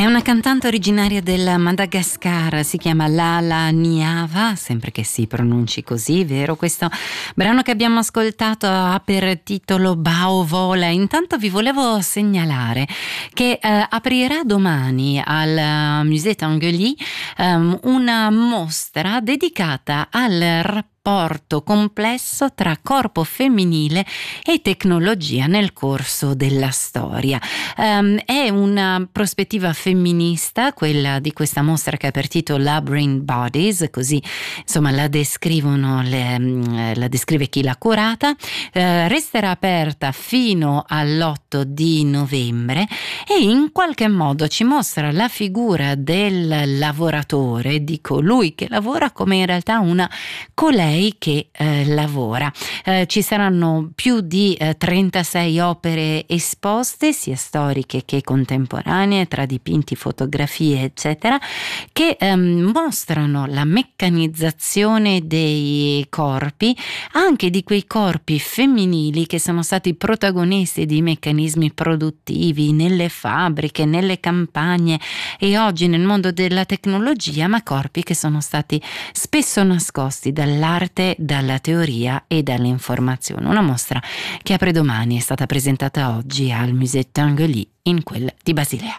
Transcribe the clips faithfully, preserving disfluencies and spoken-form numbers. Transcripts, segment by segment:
È una cantante originaria del Madagascar, si chiama Lala Niava, sempre che si pronunci così, vero? Questo brano che abbiamo ascoltato ha per titolo Bao Vola. Intanto vi volevo segnalare che eh, aprirà domani al Musée Tinguely um, una mostra dedicata al rapporto rapporto complesso tra corpo femminile e tecnologia nel corso della storia. Um, è una prospettiva femminista, quella di questa mostra che ha per titolo Labyrinth Bodies, così insomma la descrivono le, la descrive chi l'ha curata. Uh, resterà aperta fino all'otto di novembre e in qualche modo ci mostra la figura del lavoratore, di colui che lavora, come in realtà una colei che eh, lavora. Eh, ci saranno più di eh, trentasei opere esposte, sia storiche che contemporanee, tra dipinti, fotografie, eccetera, che ehm, mostrano la meccanizzazione dei corpi, anche di quei corpi femminili che sono stati protagonisti di meccanismi produttivi nelle fabbriche, nelle campagne e oggi nel mondo della tecnologia, ma corpi che sono stati spesso nascosti dall'arte, dalla teoria e dall'informazione. Una mostra che apre domani, è stata presentata oggi al Musée Tinguely in quel di Basilea.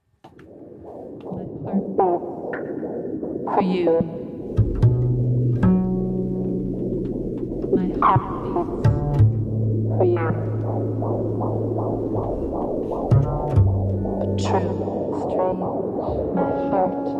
For you, my heart beats for you. A true, strange, my heart.